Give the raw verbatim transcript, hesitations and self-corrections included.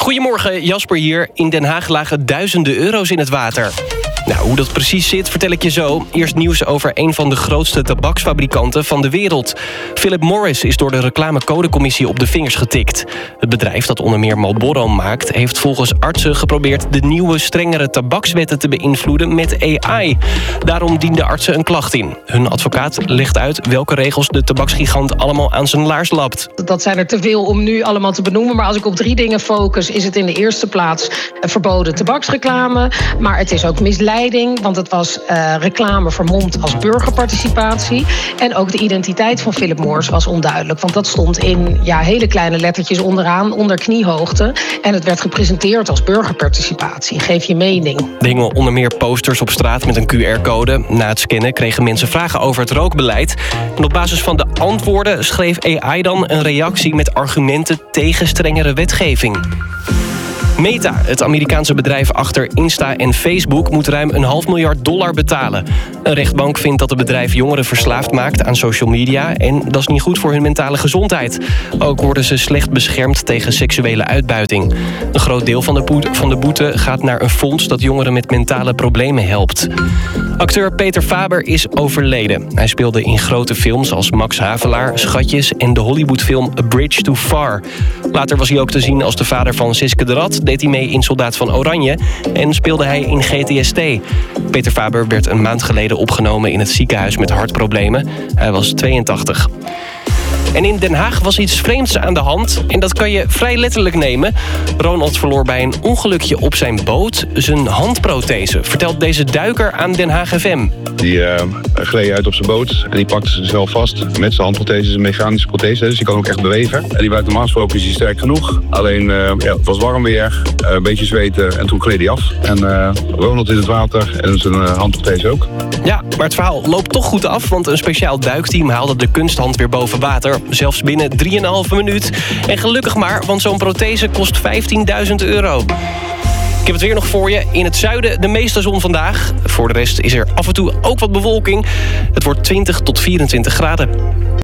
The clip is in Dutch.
Goedemorgen, Jasper hier. In Den Haag lagen duizenden euro's in het water. Nou, hoe dat precies zit, vertel ik je zo. Eerst nieuws over een van de grootste tabaksfabrikanten van de wereld. Philip Morris is door de reclamecodecommissie op de vingers getikt. Het bedrijf dat onder meer Marlboro maakt, heeft volgens artsen geprobeerd de nieuwe, strengere tabakswetten te beïnvloeden met A I. Daarom dienden artsen een klacht in. Hun advocaat legt uit welke regels de tabaksgigant allemaal aan zijn laars lapt. Dat zijn er te veel om nu allemaal te benoemen. Maar als ik op drie dingen focus, is het in de eerste plaats verboden tabaksreclame. Maar het is ook misleiding, want het was uh, reclame vermomd als burgerparticipatie. En ook de identiteit van Philip Morris was onduidelijk. Want dat stond in ja, hele kleine lettertjes onderaan, onder kniehoogte. En het werd gepresenteerd als burgerparticipatie. Geef je mening. Er hingen onder meer posters op straat met een Q R-code. Na het scannen kregen mensen vragen over het rookbeleid. En op basis van de antwoorden schreef A I dan een reactie met argumenten tegen strengere wetgeving. Meta, het Amerikaanse bedrijf achter Insta en Facebook, moet ruim een half miljard dollar betalen. Een rechtbank vindt dat het bedrijf jongeren verslaafd maakt aan social media en dat is niet goed voor hun mentale gezondheid. Ook worden ze slecht beschermd tegen seksuele uitbuiting. Een groot deel van de, boete, van de boete gaat naar een fonds dat jongeren met mentale problemen helpt. Acteur Peter Faber is overleden. Hij speelde in grote films als Max Havelaar, Schatjes en de Hollywoodfilm A Bridge Too Far. Later was hij ook te zien als de vader van Siske de Rat, deed hij mee in Soldaat van Oranje en speelde hij in G T S T. Peter Faber werd een maand geleden opgenomen in het ziekenhuis met hartproblemen. Hij was tweeëntachtig. En in Den Haag was iets vreemds aan de hand en dat kan je vrij letterlijk nemen. Ronald verloor bij een ongelukje op zijn boot zijn handprothese, vertelt deze duiker aan Den Haag F M. Die uh, gleed uit op zijn boot en die pakte zichzelf vast met zijn handprothese, een mechanische prothese, dus die kan ook echt bewegen. En die buiten normaal gesproken is hij sterk genoeg, alleen uh, ja, het was warm weer, uh, een beetje zweten en toen gleed hij af. En uh, Ronald in het water en zijn uh, handprothese ook. Ja, maar het verhaal loopt toch goed af, want een speciaal duikteam haalde de kunsthand weer boven water. Zelfs binnen drieënhalve minuut. En gelukkig maar, want zo'n prothese kost vijftienduizend euro. Ik heb het weer nog voor je. In het zuiden de meeste zon vandaag. Voor de rest is er af en toe ook wat bewolking. Het wordt twintig tot vierentwintig graden.